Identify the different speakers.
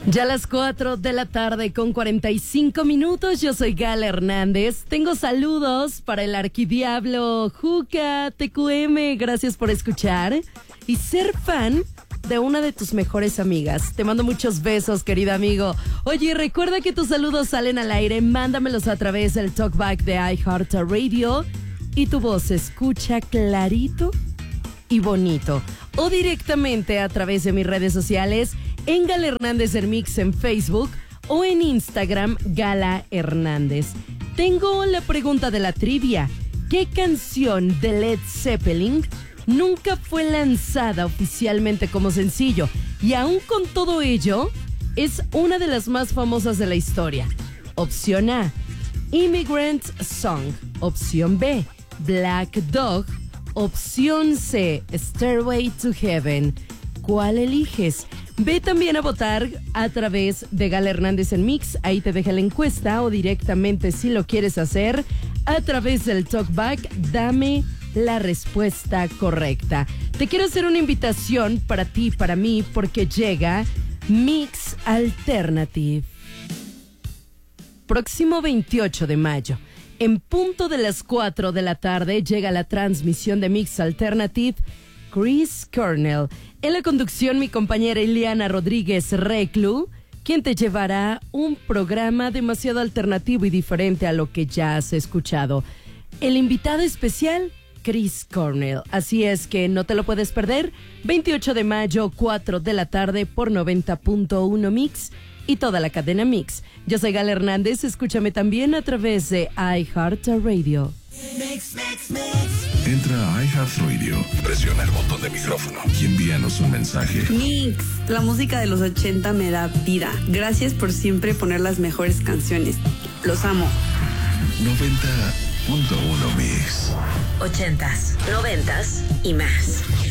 Speaker 1: Ya a las 4 de la tarde con 45 minutos, yo soy Gala Hernández. Tengo saludos para el arquidiablo Juca, TQM, gracias por escuchar y ser fan de una de tus mejores amigas. Te mando muchos besos, querido amigo. Oye, recuerda que tus saludos salen al aire, mándamelos a través del talkback de iHeartRadio y tu voz se escucha clarito y bonito. O directamente a través de mis redes sociales, en Gala Hernández Mix en Facebook o en Instagram Gala Hernández. Tengo la pregunta de la trivia. ¿Qué canción de Led Zeppelin nunca fue lanzada oficialmente como sencillo? Y aún con todo ello, es una de las más famosas de la historia. Opción A, Immigrant Song. Opción B, Black Dog. Opción C, Stairway to Heaven. ¿Cuál eliges? Ve también a votar a través de Gala Hernández en Mix. Ahí te deja la encuesta o directamente, si lo quieres hacer, a través del talkback, dame la respuesta correcta. Te quiero hacer una invitación para ti, para mí, porque llega Mix Alternative. Próximo 28 de mayo, en punto de las 4 de la tarde, llega la transmisión de Mix Alternative Chris Cornell. En la conducción, mi compañera Ileana Rodríguez Reclu, quien te llevará un programa demasiado alternativo y diferente a lo que ya has escuchado. El invitado especial, Chris Cornell. Así es que no te lo puedes perder. 28 de mayo, 4 de la tarde por 90.1 Mix y toda la cadena Mix. Yo soy Gala Hernández. Escúchame también a través de iHeartRadio.
Speaker 2: Entra a iHeartRadio, presiona el botón de micrófono y envíanos un mensaje.
Speaker 3: Mix, la música de los 80 me da vida. Gracias por siempre poner las mejores canciones. Los amo.
Speaker 2: 90.1 Mix.
Speaker 4: 80s, 90s y más.